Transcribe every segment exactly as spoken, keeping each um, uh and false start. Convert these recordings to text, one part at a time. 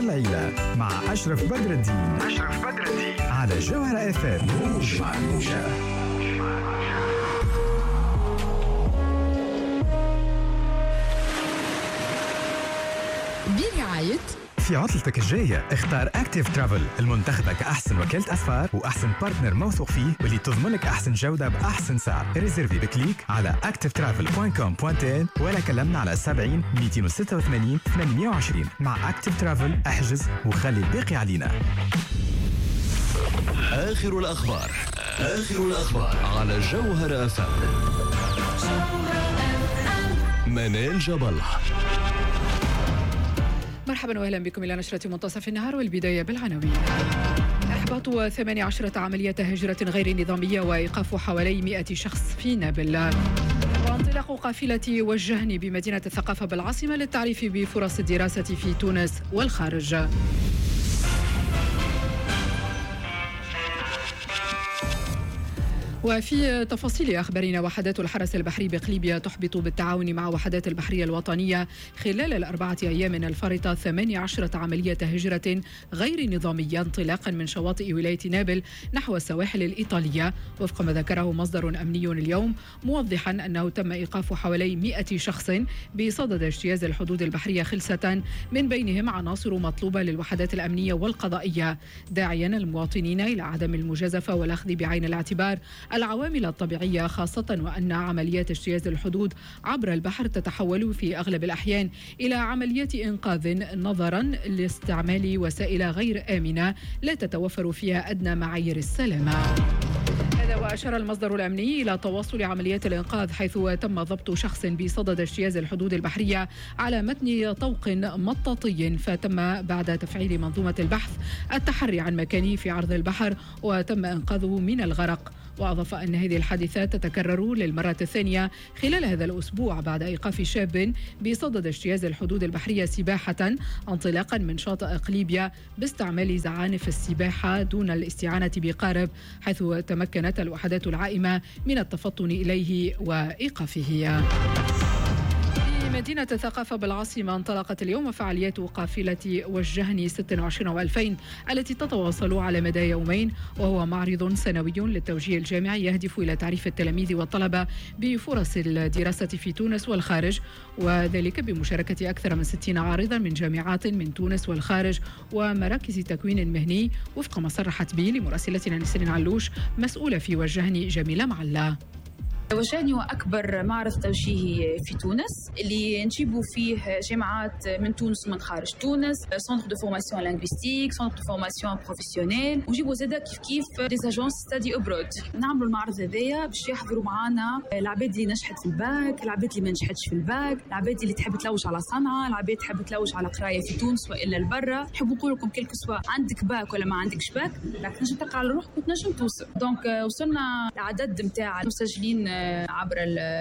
العيلة مع أشرف بدر الدين. أشرف بدر الدين على جوهر اف ام. موج مع الموجة. برعاية في عطلتك الجاية اختار أكتيف ترافل المنتخبة كأحسن وكالة أسفار وأحسن بارتنر موثوق فيه واللي تضمنك أحسن جودة بأحسن سعر. ريزيرفي بكليك على أكتيف ترافل دوت كوم دوت إن ولا كلمنا على سبعين مئتين وستة وثمانين ثمانمئة وعشرين. مع أكتيف ترافل احجز وخلي الباقي علينا. آخر الأخبار آخر الأخبار على جوهر اف ام. منال جبل. مرحبا واهلا بكم الى نشرة منتصف النهار، والبداية بالعناوين. احباط ثمانية عشرة عملية هجرة غير نظامية وايقاف حوالي مئة شخص في نابل. وانطلاق قافلة وجهني بمدينة الثقافة بالعاصمة للتعريف بفرص الدراسة في تونس والخارج. وفي تفاصيل أخبارنا، وحدات الحرس البحري بقليبيا تحبط بالتعاون مع وحدات البحرية الوطنية خلال الأربعة أيام الفارطة ثمانية عشرة عملية هجرة غير نظامية انطلاقا من شواطئ ولاية نابل نحو السواحل الإيطالية، وفق ما ذكره مصدر أمني اليوم، موضحا أنه تم إيقاف حوالي مئة شخص بصدد اجتياز الحدود البحرية خلسة، من بينهم عناصر مطلوبة للوحدات الأمنية والقضائية، داعيا المواطنين إلى عدم المجازفة والأخذ بعين الاعتبار العوامل الطبيعية، خاصة وأن عمليات اجتياز الحدود عبر البحر تتحول في أغلب الأحيان إلى عمليات إنقاذ نظرا لاستعمال وسائل غير آمنة لا تتوفر فيها أدنى معايير السلامة. هذا وأشار المصدر الأمني إلى تواصل عمليات الإنقاذ، حيث تم ضبط شخص بصدد اجتياز الحدود البحرية على متن طوق مطاطي، فتم بعد تفعيل منظومة البحث التحري عن مكانه في عرض البحر وتم إنقاذه من الغرق. وأضاف أن هذه الحادثة تتكرر للمرة الثانية خلال هذا الأسبوع بعد إيقاف شاب بصدد اجتياز الحدود البحرية سباحة انطلاقا من شاطئ قليبيا باستعمال زعانف السباحة دون الاستعانة بقارب، حيث تمكنت الوحدات العائمة من التفطن إليه وإيقافه. مدينة الثقافة بالعاصمة انطلقت اليوم فعاليات قافلة وجهني ستة وعشرين وألفين التي تتواصل على مدى يومين، وهو معرض سنوي للتوجيه الجامعي يهدف إلى تعريف التلاميذ والطلبة بفرص الدراسة في تونس والخارج، وذلك بمشاركة أكثر من ستين عارضا من جامعات من تونس والخارج ومراكز تكوين مهني، وفق ما صرحت به لمراسلتنا نسرين علوش مسؤولة في وجهني جميلة معلا. وجهني هو أكبر معرض توجيهي في تونس اللي نجيبوا فيه جامعات من تونس ومن خارج تونس، سنتر دو فورماسيون لينغويستيك، سنتر دو فورماسيون بروفيسيونيل، ونجيبوا زادا كيف كيف دي اجونس ستادي ابرود. نعملوا المعرض هذايا باش يحضروا معنا العباد اللي نجحت في الباك، العباد اللي ما نجحتش في الباك، العباد اللي تحب تلوج على صنعة، العباد تحب تلوج على قرايه في تونس والا لبرا. نحب نقول لكم كل سوا عندك باك ولا ما عندكش باك، راك تنجم تقرا على روحك وتنجم توصل. دونك وصلنا لعدد نتاع المسجلين عبر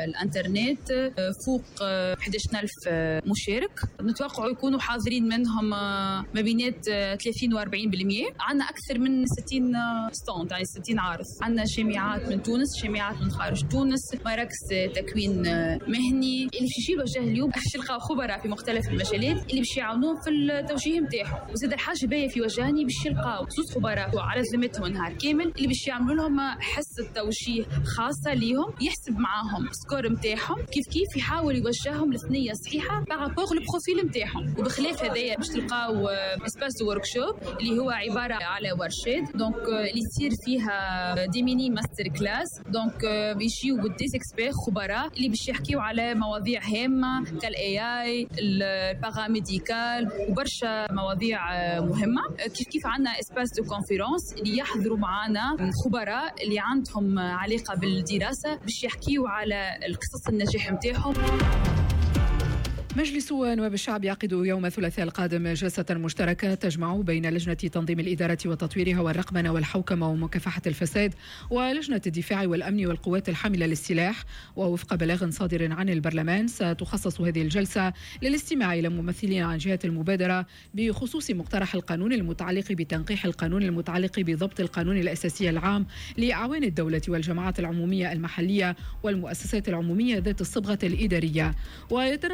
الانترنت فوق أحد عشر ألف مشارك، نتوقع يكونوا حاضرين منهم ما بينات ثلاثين وأربعين بالمئة. عندنا اكثر من ستين ستاند، يعني ستين عارض. عندنا جامعات من تونس، جامعات من خارج تونس، مراكز تكوين مهني اللي باش يجي وجه اليوم باش يلقاو خبراء في مختلف المجالات اللي باش يعاونوهم في التوجيه نتاعهم. وزاد الحاجه باهيه في وجهني باش يلقاو زوج خبراء على ذمتهم نهار كامل اللي باش يعملوا لهم حصه توجيه خاصه ليهم، يحسب معاهم سكور نتاعهم، كيف كيف يحاول يوجههم لثنيه صحيحه بارابور البروفيل نتاعهم. وبخلاف هذايا باش تلقاو اسباس دو وركشوب اللي هو عباره على ورشات، دونك اللي يصير فيها دي ميني ماستر كلاس، دونك بيجيو دي اكسبير خبراء اللي باش يحكيو على مواضيع هامه كالاي اي، الباراميديكال وبرشا مواضيع مهمه. كيف كيف عندنا اسباس دو كونفيرونس اللي يحضروا معنا خبراء اللي عندهم علاقه بالدراسه باش يحكيوا على القصص النجاح نتاعهم. مجلس نواب الشعب يعقد يوم الثلاثاء القادم جلسة مشتركة تجمع بين لجنة تنظيم الإدارة وتطويرها والرقمنة والحوكمة ومكافحة الفساد ولجنة الدفاع والأمن والقوات الحاملة للسلاح. ووفق بلاغ صادر عن البرلمان ستخصص هذه الجلسة للاستماع إلى ممثلين عن جهة المبادرة بخصوص مقترح القانون المتعلق بتنقيح القانون المتعلق بضبط القانون الأساسي العام لأعوان الدولة والجماعات العمومية المحلية والمؤسسات العمومية ذات الصبغة الإدارية. ويتنزل مقترح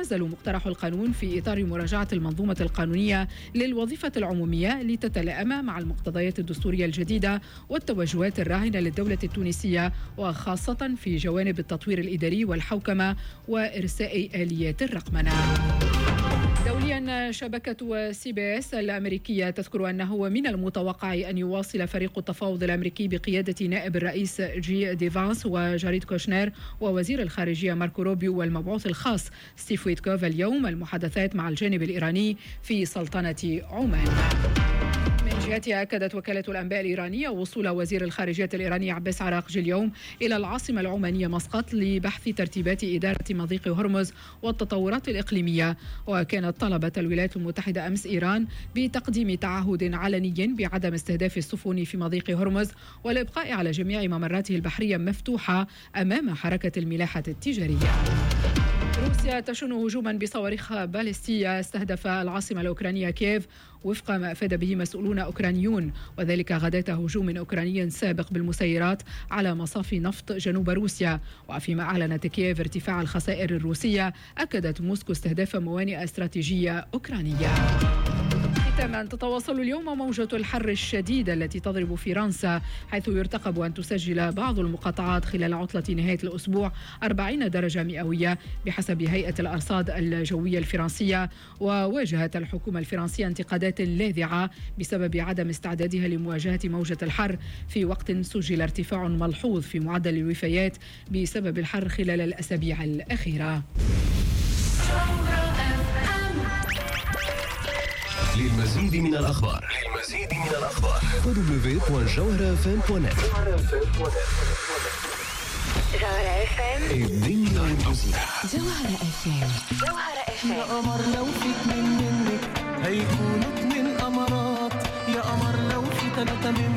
اقترحوا القانون في إطار مراجعة المنظومة القانونية للوظيفة العمومية لتتلائم مع المقتضيات الدستورية الجديدة والتوجهات الراهنة للدولة التونسية، وخاصة في جوانب التطوير الإداري والحوكمة وإرساء آليات الرقمنة. دوليا، شبكة سي بي اس الأمريكية تذكر أنه من المتوقع أن يواصل فريق التفاوض الأمريكي بقيادة نائب الرئيس جي دي فانس وجاريد كوشنير ووزير الخارجية ماركو روبيو والمبعوث الخاص ستيف ويتكوف اليوم المحادثات مع الجانب الإيراني في سلطنة عمان. من جهتها، أكدت وكالة الأنباء الإيرانية وصول وزير الخارجية الإيراني عباس عراقجي اليوم إلى العاصمة العمانية مسقط لبحث ترتيبات إدارة مضيق هرمز والتطورات الإقليمية. وكانت طلبت الولايات المتحدة أمس إيران بتقديم تعهد علني بعدم استهداف السفن في مضيق هرمز والإبقاء على جميع ممراته البحرية مفتوحة أمام حركة الملاحة التجارية. روسيا تشن هجوما بصواريخ باليستية استهدف العاصمة الأوكرانية كييف وفق ما أفاد به مسؤولون أوكرانيون، وذلك غداة هجوم أوكراني سابق بالمسيرات على مصافي نفط جنوب روسيا. وفيما أعلنت كييف ارتفاع الخسائر الروسية، أكدت موسكو استهداف موانئ استراتيجية أوكرانية. ختاما، تتواصل اليوم موجة الحر الشديدة التي تضرب فرنسا، حيث يرتقب أن تسجل بعض المقاطعات خلال عطلة نهاية الأسبوع أربعين درجة مئوية بحسب هيئة الأرصاد الجوية الفرنسية. وواجهت الحكومة الفرنسية انتقادات لاذعة بسبب عدم استعدادها لمواجهة موجة الحر في وقت سجل ارتفاع ملحوظ في معدل الوفيات بسبب الحر خلال الأسابيع الأخيرة. للمزيد من الأخبار للمزيد من الأخبار دبليو دبليو دوت جوهرة اف ام دوت نت. جوهرة اف ام، الدنيا والمزيكا. جوهرة اف ام، جوهرة اف ام. يا قمر لو في اتنين منك هيكونوا اتنين قمرات، يا قمر لو في تلاتة منك